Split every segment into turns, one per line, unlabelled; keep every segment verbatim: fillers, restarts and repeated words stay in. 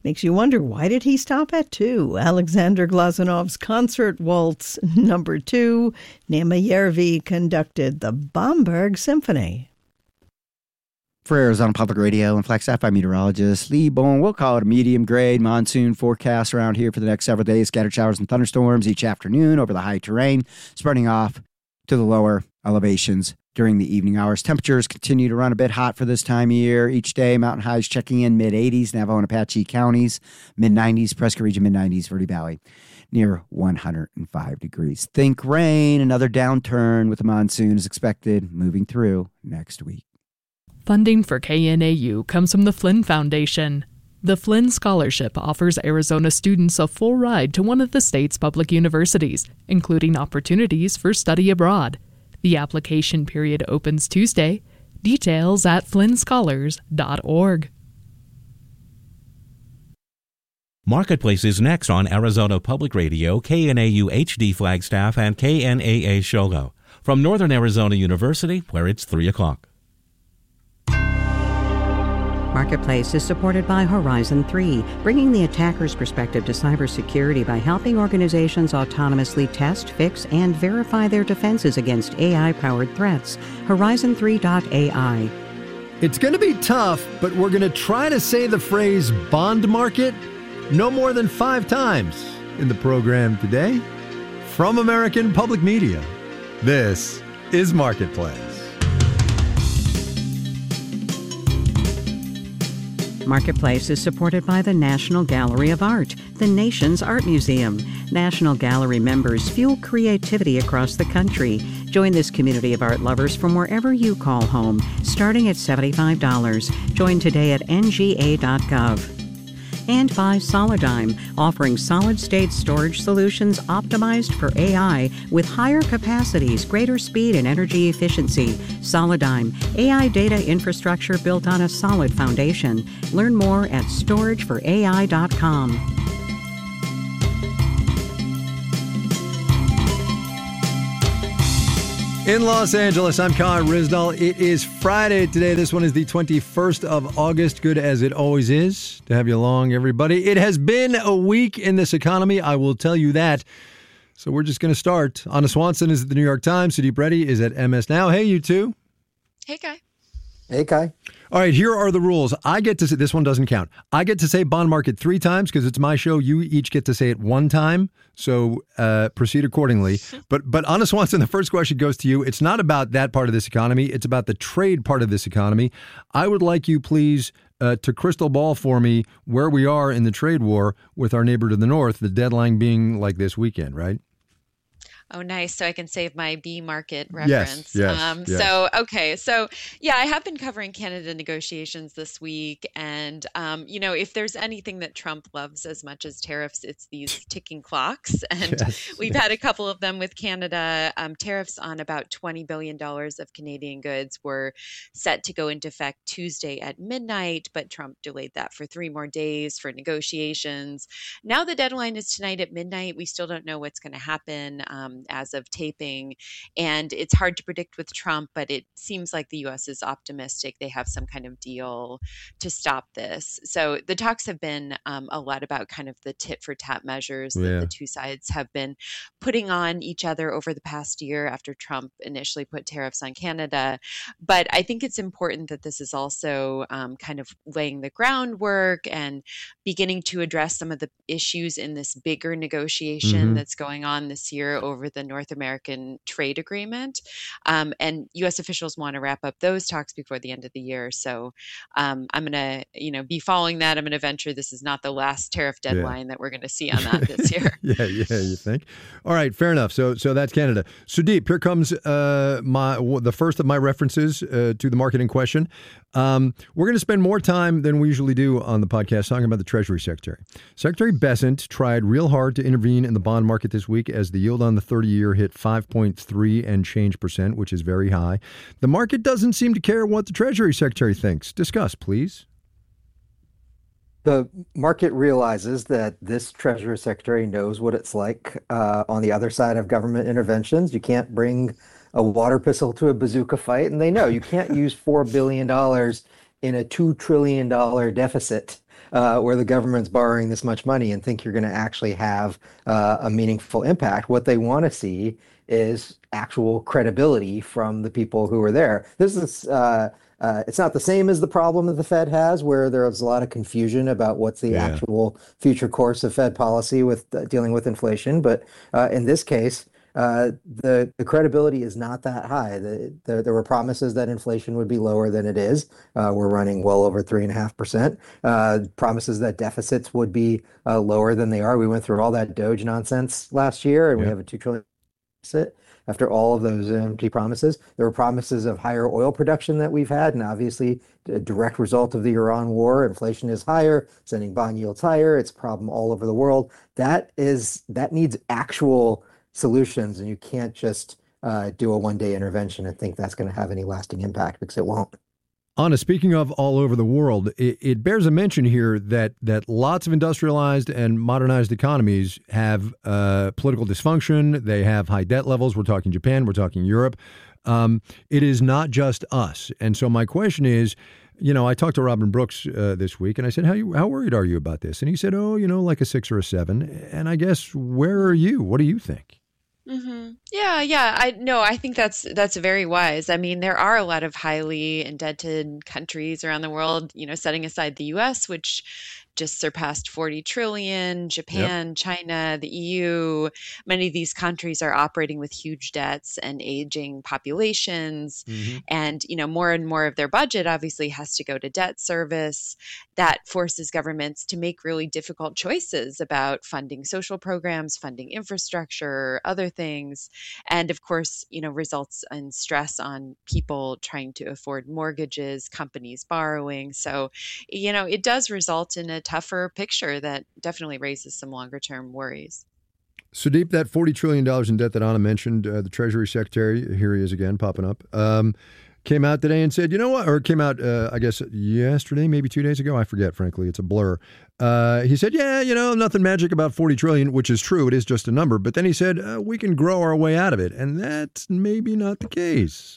Makes you wonder, why did he stop at two? Alexander Glazunov's Concert Waltz number two. Nema Yervi conducted the Bamberg Symphony.
For Arizona Public Radio and Flagstaff, I'm meteorologist Lee Bowen. We'll call it a medium-grade monsoon forecast around here for the next several days. Scattered showers and thunderstorms each afternoon over the high terrain, spreading off to the lower elevations during the evening hours. Temperatures continue to run a bit hot for this time of year. Each day, mountain highs checking in mid-eighties, Navajo and Apache counties, mid-nineties, Prescott region mid-nineties, Verde Valley near one hundred five degrees. Think rain. Another downturn with the monsoon is expected moving through next week.
Funding for K N A U comes from the Flynn Foundation. The Flynn Scholarship offers Arizona students a full ride to one of the state's public universities, including opportunities for study abroad. The application period opens Tuesday. Details at flynn scholars dot org.
Marketplace is next on Arizona Public Radio, K N A U H D Flagstaff, and K N A A Shogo. From Northern Arizona University, where it's three o'clock.
Marketplace is supported by Horizon three, bringing the attacker's perspective to cybersecurity by helping organizations autonomously test, fix, and verify their defenses against A I-powered threats. Horizon three dot A I.
It's going to be tough, but we're going to try to say the phrase bond market no more than five times in the program today. From American Public Media, this is Marketplace.
Marketplace is supported by the National Gallery of Art, the nation's art museum. National Gallery members fuel creativity across the country. Join this community of art lovers from wherever you call home, starting at seventy-five dollars. Join today at N G A dot gov. And by Solidigm, offering solid-state storage solutions optimized for A I with higher capacities, greater speed, and energy efficiency. Solidigm, A I data infrastructure built on a solid foundation. Learn more at storage for A I dot com.
In Los Angeles, I'm Kai Ryssdal. It is Friday today. This one is the twenty-first of August. Good as it always is to have you along, everybody. It has been a week in this economy, I will tell you that. So we're just going to start. Anna Swanson is at the New York Times. Sudeep Reddy is at M S Now. Hey, you two.
Hey, Kai.
Hey, Kai.
All right, here are the rules. I get to say, this one doesn't count. I get to say bond market three times because it's my show. You each get to say it one time. So uh, proceed accordingly. But but Anna Swanson, the first question goes to you. It's not about that part of this economy. It's about the trade part of this economy. I would like you, please, uh, to crystal ball for me where we are in the trade war with our neighbor to the north, the deadline being like this weekend, right?
Oh, nice. So I can save my B market reference.
Yes, yes,
um,
yes.
So, okay. So, yeah, I have been covering Canada negotiations this week. And, um, you know, if there's anything that Trump loves as much as tariffs, it's these ticking clocks. And
Yes,
we've
yes.
had a couple of them with Canada. Um, tariffs on about twenty billion dollars of Canadian goods were set to go into effect Tuesday at midnight, but Trump delayed that for three more days for negotiations. Now the deadline is tonight at midnight. We still don't know what's going to happen. Um, as of taping. And it's hard to predict with Trump, but it seems like the U S is optimistic. They have some kind of deal to stop this. So the talks have been um, a lot about kind of the tit for tat measures
Yeah.
that the two sides have been putting on each other over the past year after Trump initially put tariffs on Canada. But I think it's important that this is also um, kind of laying the groundwork and beginning to address some of the issues in this bigger negotiation
Mhm.
that's going on this year over the North American Trade Agreement. Um, and U S officials want to wrap up those talks before the end of the year. So um, I'm going to, you know, be following that. I'm going to venture this is not the last tariff deadline that we're going to see on that this year.
yeah, yeah, you think? All right, fair enough. So so that's Canada. Sudeep, here comes uh, my the first of my references uh, to the market in question. Um, we're going to spend more time than we usually do on the podcast talking about the Treasury Secretary. Secretary Bessent tried real hard to intervene in the bond market this week as the yield on the thirty-year hit five point three and change percent, which is very high. The market doesn't seem to care what the Treasury Secretary thinks. Discuss, please.
The market realizes that this Treasury Secretary knows what it's like uh, on the other side of government interventions. You can't bring a water pistol to a bazooka fight, and they know you can't use four billion dollars in a two trillion dollars deficit uh, where the government's borrowing this much money and think you're going to actually have uh, a meaningful impact. What they want to see is actual credibility from the people who are there. This is uh, uh, it's not the same as the problem that the Fed has, where there's a lot of confusion about what's the
Yeah.
actual future course of Fed policy with uh, dealing with inflation. But uh, in this case, uh, the the credibility is not that high. The, the, there were promises that inflation would be lower than it is. Uh, we're running well over three and a half percent. Uh, promises that deficits would be uh, lower than they are. We went through all that Doge nonsense last year, and we
Yeah.
have a two trillion deficit after all of those empty promises. There were promises of higher oil production that we've had, and obviously a direct result of the Iran war, inflation is higher, sending bond yields higher. It's a problem all over the world. That is that needs actual solutions, and you can't just uh, do a one-day intervention and think that's going to have any lasting impact, because it won't.
Anna, speaking of all over the world, it, it bears a mention here that that lots of industrialized and modernized economies have uh, political dysfunction. They have high debt levels. We're talking Japan. We're talking Europe. Um, it is not just us. And so my question is, you know, I talked to Robin Brooks uh, this week, and I said, how you, how worried are you about this? And he said, oh, you know, like a six or a seven. And I guess, where are you? What do you think?
Mm-hmm. Yeah, yeah. I no, I think that's that's very wise. I mean, there are a lot of highly indebted countries around the world, you know, setting aside the U S, which just surpassed forty trillion, Japan, yep. China, the E U. Many of these countries are operating with huge debts and aging populations. Mm-hmm. And, you know, more and more of their budget obviously has to go to debt service. That forces governments to make really difficult choices about funding social programs, funding infrastructure, other things. And of course, you know, results in stress on people trying to afford mortgages, companies borrowing. So, you know, it does result in a tougher picture that definitely raises some longer term worries.
Sudeep, that forty trillion dollars in debt that Anna mentioned, uh, the Treasury Secretary, here he is again popping up, um, came out today and said, you know what, or came out, uh, I guess, yesterday, maybe two days ago. I forget, frankly. It's a blur. Uh, he said, yeah, you know, nothing magic about forty trillion dollars, which is true. It is just a number. But then he said, uh, we can grow our way out of it. And that's maybe not the case.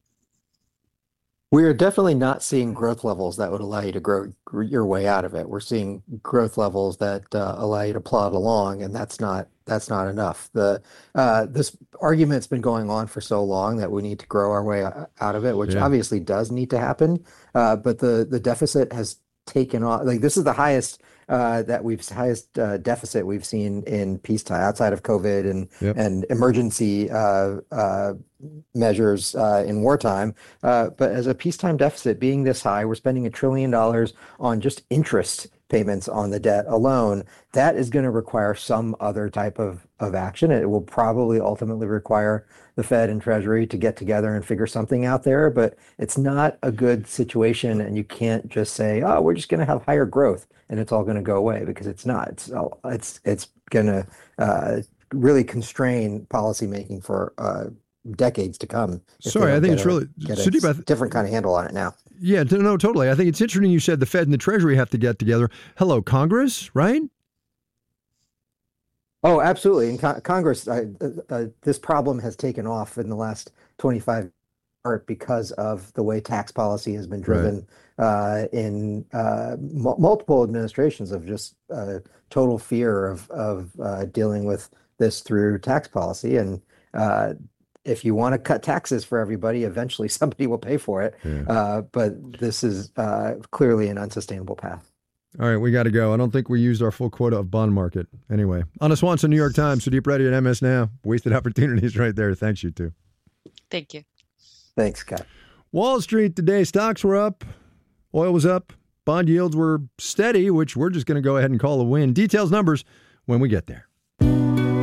We are definitely not seeing growth levels that would allow you to grow your way out of it. We're seeing growth levels that uh, allow you to plod along, and that's not that's not enough. The uh, this argument's been going on for so long that we need to grow our way out of it, which yeah. obviously does need to happen. Uh, but the the deficit has taken off. Like, this is the highest uh, that we've highest uh, deficit we've seen in peacetime, outside of COVID and yep. and emergency uh, uh, measures uh, in wartime. Uh, but as a peacetime deficit being this high, we're spending a trillion dollars on just interest payments on the debt alone. That is going to require some other type of, of action. It will probably ultimately require the Fed and Treasury to get together and figure something out there, but it's not a good situation. And you can't just say, oh, we're just going to have higher growth and it's all going to go away, because it's not. It's it's it's going to uh, really constrain policymaking for uh, decades to come.
Sorry, I think it's
a,
really
get a
Sudeep, I th-
different kind of handle on it now.
Yeah, no, totally. I think it's interesting you said the Fed and the Treasury have to get together. Hello, Congress, right?
Oh, absolutely. In co- Congress, uh, uh, this problem has taken off in the last twenty-five years because of the way tax policy has been driven right. uh, in uh, m- multiple administrations, of just uh, total fear of, of uh, dealing with this through tax policy. And uh, if you want to cut taxes for everybody, eventually somebody will pay for it. Yeah. Uh, but this is uh, clearly an unsustainable path.
All right, we got to go. I don't think we used our full quota of bond market. Anyway, Anna Swanson, New York Times, Sudeep Reddy at M S Now. Wasted opportunities right there. Thanks, you two.
Thank you.
Thanks, Scott.
Wall Street today, stocks were up, oil was up, bond yields were steady, which we're just going to go ahead and call a win. Details, numbers when we get there.